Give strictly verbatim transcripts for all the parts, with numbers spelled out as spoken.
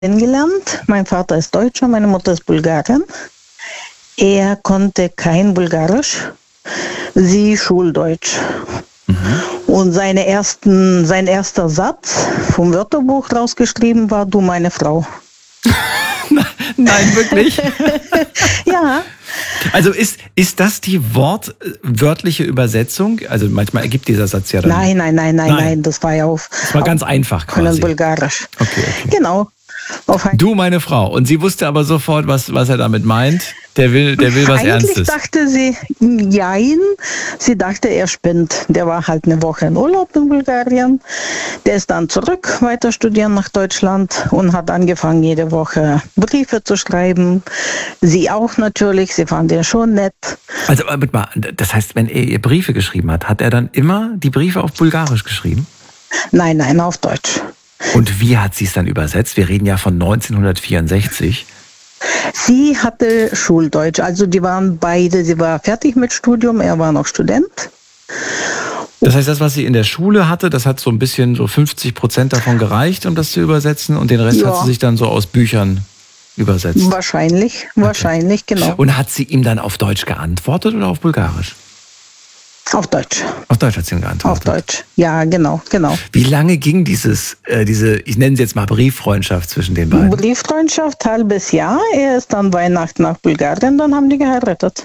kennengelernt. Mein Vater ist Deutscher, meine Mutter ist Bulgarin. Er konnte kein Bulgarisch, sie Schuldeutsch. Mhm. Und seine ersten, sein erster Satz vom Wörterbuch rausgeschrieben war, du meine Frau. Nein, wirklich? Ja. Also ist, ist das die wortwörtliche Übersetzung? Also manchmal ergibt dieser Satz ja dann... Nein, nein, nein, nein, nein, nein, das war ja auf... Das war ganz einfach quasi. Bulgarisch. Okay, okay. Genau. Du, meine Frau. Und sie wusste aber sofort, was, was er damit meint. Der will, der will was Eigentlich Ernstes. dachte sie, jein. Sie dachte, er spinnt. Der war halt eine Woche in Urlaub in Bulgarien. Der ist dann zurück, weiter studieren nach Deutschland und hat angefangen, jede Woche Briefe zu schreiben. Sie auch natürlich. Sie fand ihn schon nett. Also, mal, das heißt, wenn er ihr Briefe geschrieben hat, hat er dann immer die Briefe auf Bulgarisch geschrieben? Nein, nein, auf Deutsch. Und wie hat sie es dann übersetzt? Wir reden ja von neunzehnhundertvierundsechzig. Sie hatte Schuldeutsch, also die waren beide, sie war fertig mit Studium, er war noch Student. Das heißt, das, was sie in der Schule hatte, das hat so ein bisschen, so fünfzig Prozent davon gereicht, um das zu übersetzen, und den Rest ja. hat sie sich dann so aus Büchern übersetzt? Wahrscheinlich, wahrscheinlich, okay. Genau. Und hat sie ihm dann auf Deutsch geantwortet oder auf Bulgarisch? Auf Deutsch. Auf Deutsch hat sie ihm geantwortet? Auf Deutsch, ja, genau, genau. Wie lange ging dieses, äh, diese, ich nenne sie jetzt mal Brieffreundschaft zwischen den beiden? Brieffreundschaft, halbes Jahr. Er ist dann Weihnachten nach Bulgarien, dann haben die geheiratet.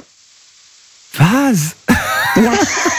Was? Ja.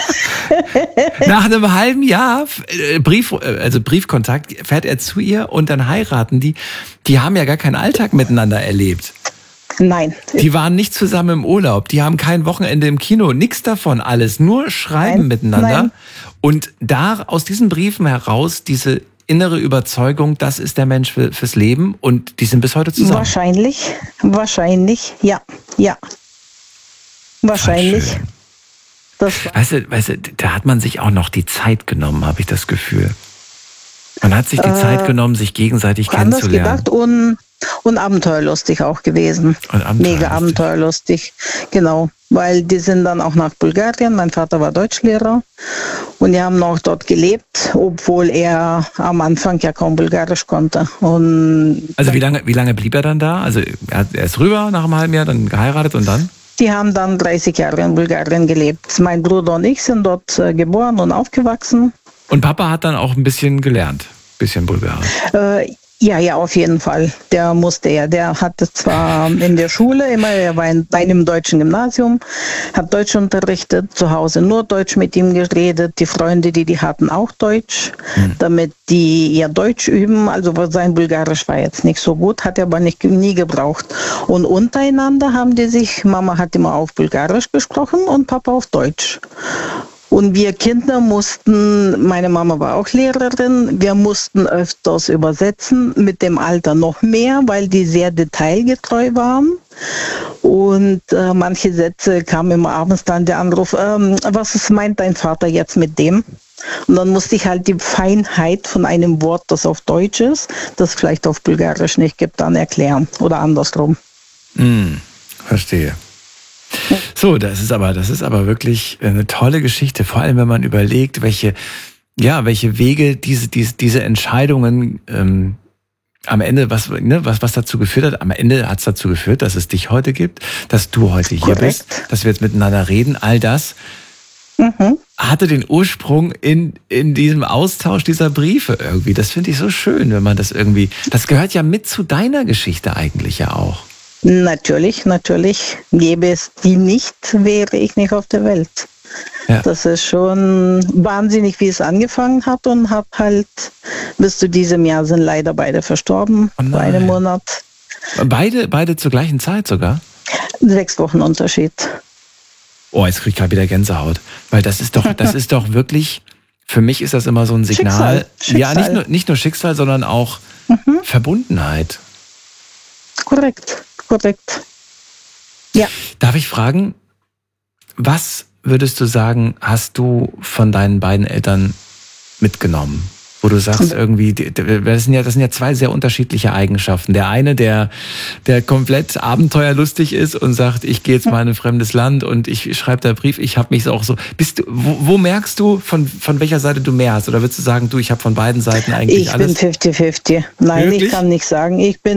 Nach einem halben Jahr äh, Brief, also Briefkontakt fährt er zu ihr und dann heiraten die. Die haben ja gar keinen Alltag miteinander erlebt. Nein. Die waren nicht zusammen im Urlaub, die haben kein Wochenende im Kino, nichts davon, alles, nur schreiben nein, miteinander. Nein. Und da aus diesen Briefen heraus diese innere Überzeugung, das ist der Mensch für, fürs Leben, und die sind bis heute zusammen. Wahrscheinlich, wahrscheinlich, ja, ja. Wahrscheinlich. Das weißt du, weißt du, da hat man sich auch noch die Zeit genommen, habe ich das Gefühl. Man hat sich die äh, Zeit genommen, sich gegenseitig kennenzulernen. Gedacht und, und abenteuerlustig auch gewesen. Und abenteuerlustig. Mega abenteuerlustig, genau. Weil die sind dann auch nach Bulgarien. Mein Vater war Deutschlehrer und die haben auch dort gelebt, obwohl er am Anfang ja kaum Bulgarisch konnte. Und also wie lange, wie lange blieb er dann da? Also er ist rüber nach einem halben Jahr, dann geheiratet und dann? Die haben dann dreißig Jahre in Bulgarien gelebt. Mein Bruder und ich sind dort äh, geboren und aufgewachsen. Und Papa hat dann auch ein bisschen gelernt, ein bisschen Bulgarisch. Äh, ja, ja, auf jeden Fall. Der musste ja. Der hatte zwar in der Schule immer, er war in, bei einem deutschen Gymnasium, hat Deutsch unterrichtet, zu Hause nur Deutsch mit ihm geredet. Die Freunde, die die hatten, auch Deutsch, hm. damit die ihr Deutsch üben. Also sein Bulgarisch war jetzt nicht so gut, hat er aber nicht, nie gebraucht. Und untereinander haben die sich, Mama hat immer auf Bulgarisch gesprochen und Papa auf Deutsch. Und wir Kinder mussten, meine Mama war auch Lehrerin, wir mussten öfters übersetzen, mit dem Alter noch mehr, weil die sehr detailgetreu waren. Und äh, manche Sätze kamen immer abends dann der Anruf, ähm, was ist, meint dein Vater jetzt mit dem? Und dann musste ich halt die Feinheit von einem Wort, das auf Deutsch ist, das vielleicht auf Bulgarisch nicht gibt, dann erklären oder andersrum. Hm, verstehe. So, das ist aber, das ist aber wirklich eine tolle Geschichte, vor allem wenn man überlegt, welche, ja, welche Wege diese, diese, diese Entscheidungen ähm, am Ende, was, ne, was, was dazu geführt hat. Am Ende hat es dazu geführt, dass es dich heute gibt, dass du heute hier Korrekt. bist, dass wir jetzt miteinander reden. All das mhm. hatte den Ursprung in, in diesem Austausch dieser Briefe irgendwie. Das finde ich so schön, wenn man das irgendwie, das gehört ja mit zu deiner Geschichte eigentlich ja auch. Natürlich, natürlich. Gäbe es die nicht, wäre ich nicht auf der Welt. Ja. Das ist schon wahnsinnig, wie es angefangen hat, und hat halt bis zu diesem Jahr sind leider beide verstorben, oh vor einem Monat. Beide, beide zur gleichen Zeit sogar? Sechs Wochen Unterschied. Oh, jetzt krieg ich gerade wieder Gänsehaut. Weil das ist doch, das ist doch wirklich, für mich ist das immer so ein Signal. Schicksal. Schicksal. Ja, nicht nur, nicht nur Schicksal, sondern auch mhm. Verbundenheit. Korrekt. Korrekt. Ja. Darf ich fragen, was würdest du sagen, hast du von deinen beiden Eltern mitgenommen? Wo du sagst irgendwie, das sind ja, das sind ja zwei sehr unterschiedliche Eigenschaften. Der eine, der, der komplett abenteuerlustig ist und sagt, ich gehe jetzt mal in ein fremdes Land und ich schreibe da einen Brief, ich habe mich auch so. Bist du, wo, wo merkst du, von, von welcher Seite du mehr hast? Oder würdest du sagen, du, ich habe von beiden Seiten eigentlich ich alles? Ich bin fifty fifty. Nein, Wirklich? Ich kann nicht sagen, ich bin